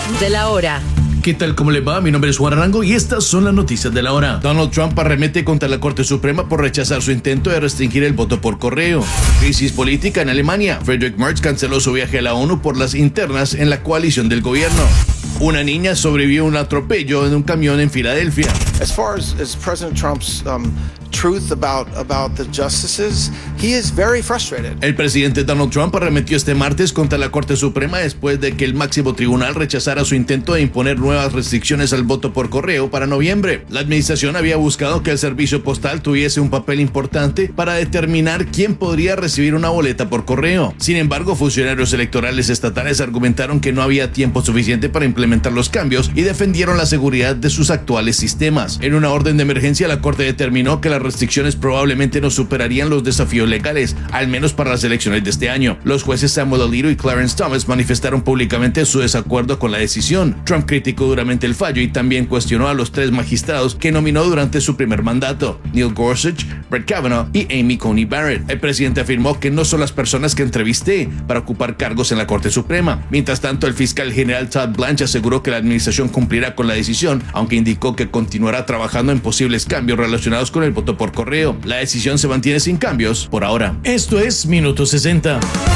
de la hora. ¿Qué tal? ¿Cómo le va? Mi nombre es Juan Arango y estas son las noticias de la hora. Donald Trump arremete contra la Corte Suprema por rechazar su intento de restringir el voto por correo. Crisis política en Alemania. Friedrich Merz canceló su viaje a la ONU por las internas en la coalición del gobierno. Una niña sobrevivió a un atropello en un camión en Filadelfia. As far as President Trump's truth about the justices, he is very frustrated. El presidente Donald Trump arremetió este martes contra la Corte Suprema después de que el máximo tribunal rechazara su intento de imponer nuevas restricciones al voto por correo para noviembre. La administración había buscado que el servicio postal tuviese un papel importante para determinar quién podría recibir una boleta por correo. Sin embargo, funcionarios electorales estatales argumentaron que no había tiempo suficiente para implementar los cambios y defendieron la seguridad de sus actuales sistemas. En una orden de emergencia, la Corte determinó que las restricciones probablemente no superarían los desafíos legales, al menos para las elecciones de este año. Los jueces Samuel Alito y Clarence Thomas manifestaron públicamente su desacuerdo con la decisión. Trump criticó duramente el fallo y también cuestionó a los 3 magistrados que nominó durante su primer mandato: Neil Gorsuch, Brett Kavanaugh y Amy Coney Barrett. El presidente afirmó que no son las personas que entrevisté para ocupar cargos en la Corte Suprema. Mientras tanto, el fiscal general Todd Blanche aseguró que la administración cumplirá con la decisión, aunque indicó que continuará trabajando en posibles cambios relacionados con el voto por correo. La decisión se mantiene sin cambios por ahora. Esto es Minuto 60.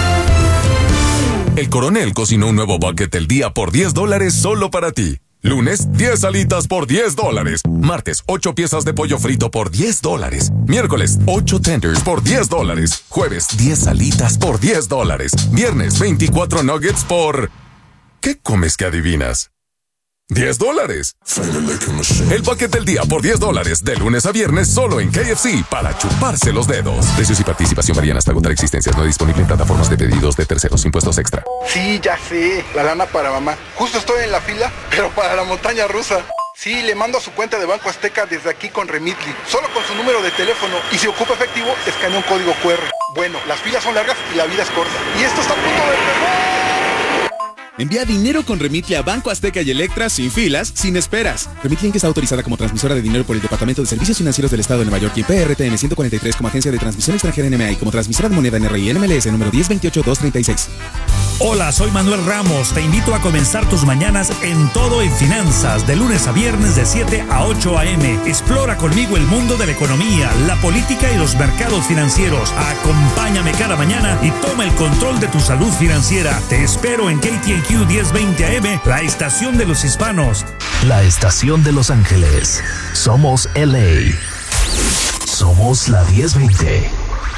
El Coronel cocinó un nuevo bucket del día por $10 solo para ti. Lunes, 10 alitas por $10. Martes, 8 piezas de pollo frito por $10. Miércoles, 8 tenders por $10. Jueves, 10 alitas por $10. Viernes, 24 nuggets por... ¿Qué comes que adivinas? $10. El bucket del día por $10, de lunes a viernes solo en KFC, para chuparse los dedos. Precios y participación varían hasta agotar existencias. No disponible en plataformas de pedidos de terceros. Impuestos extra. Sí, ya sé, la lana para mamá. Justo estoy en la fila, pero para la montaña rusa. Sí, le mando a su cuenta de Banco Azteca desde aquí con Remitly, solo con su número de teléfono, y si ocupa efectivo, escanea un código QR. Bueno, las filas son largas y la vida es corta. Y esto está a punto de empezar. Envía dinero con Remitly a Banco Azteca y Electra sin filas, sin esperas. Remitly Inc. está autorizada como transmisora de dinero por el Departamento de Servicios Financieros del Estado de Nueva York y PRTN 143 como agencia de transmisión extranjera NMA y como transmisora de moneda NRI NMLS número 1028236. Hola, soy Manuel Ramos. Te invito a comenzar tus mañanas en Todo en Finanzas, de lunes a viernes de 7 a 8 a.m. Explora conmigo el mundo de la economía, la política y los mercados financieros. Acompáñame cada mañana y toma el control de tu salud financiera. Te espero en KTNQ 1020 AM, la estación de los hispanos. La estación de Los Ángeles. Somos LA. Somos la 1020.